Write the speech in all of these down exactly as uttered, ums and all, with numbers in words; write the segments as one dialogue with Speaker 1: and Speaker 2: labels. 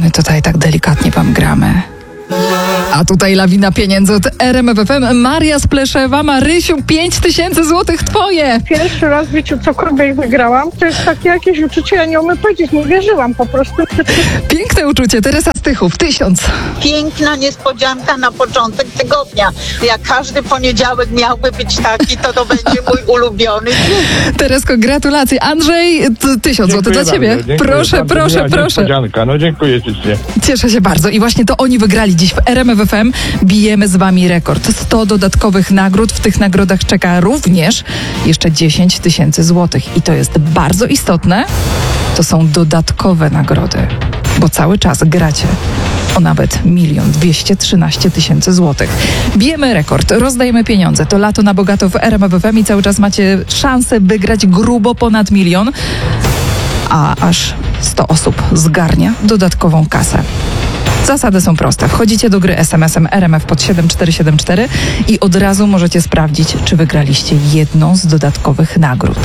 Speaker 1: my tutaj tak delikatnie wam gramy. A tutaj lawina pieniędzy od R M F F M. Maria z Pleszewa. Marysiu, pięć tysięcy złotych twoje.
Speaker 2: Pierwszy raz w życiu cokolwiek wygrałam. To jest takie jakieś uczucie, ja nie umiem powiedzieć, nie wierzyłam po prostu.
Speaker 1: Piękne uczucie. Teresa Stychów, tysiąc.
Speaker 3: Piękna niespodzianka na początek tygodnia. Jak każdy poniedziałek miałby być taki, to to będzie mój ulubiony dzień.
Speaker 1: Teresko, gratulacje. Andrzej, t- tysiąc złotych dla ciebie.
Speaker 4: Bardzo, dziękuję
Speaker 1: proszę,
Speaker 4: bardzo,
Speaker 1: proszę,
Speaker 4: miła
Speaker 1: proszę.
Speaker 4: Niespodzianka. No dziękuję ślicznie.
Speaker 1: Cieszę się bardzo. I właśnie to oni wygrali dziś w R M F F M. Bijemy z wami rekord. sto dodatkowych nagród. W tych nagrodach czeka również jeszcze dziesięć tysięcy złotych. I to jest bardzo istotne. To są dodatkowe nagrody, bo cały czas gracie o nawet milion dwieście trzynaście tysięcy złotych. Bijemy rekord, rozdajemy pieniądze. To lato na bogato w R M F F M i cały czas macie szansę wygrać grubo ponad milion, a aż sto osób zgarnia dodatkową kasę. Zasady są proste. Wchodzicie do gry es em esem R M F pod siedem cztery siedem cztery i od razu możecie sprawdzić, czy wygraliście jedną z dodatkowych nagród.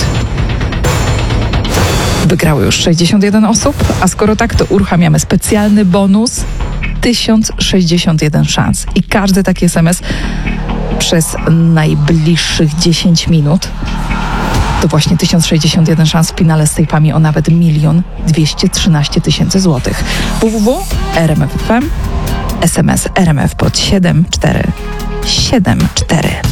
Speaker 1: Wygrało już sześćdziesiąt jeden osób, a skoro tak, to uruchamiamy specjalny bonus tysiąc sześćdziesiąt jeden szans. I każdy taki es em es przez najbliższych dziesięć minut to właśnie tysiąc sześćdziesiąt jeden szans w finale z sejfami o nawet milion dwieście trzynaście tysięcy złotych. w w w kropka r m f kropka f m, es em es R M F pod siedem cztery siedem cztery.